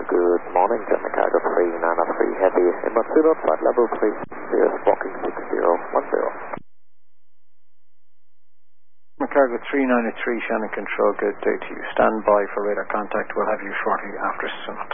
Good morning, German Cargo 393 Heavy, inbound 0, flight level 3, walking 6010. Cargo 393, Shannon Control, good day to you. Stand by for radar contact. We'll have you shortly after sunset.